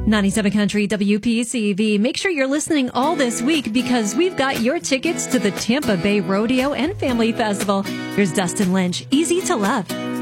97 Country WPCV. Make sure you're listening all this week because we've got your tickets to the Tampa Bay Rodeo and Family Festival. Here's Dustin Lynch, Easy to Love.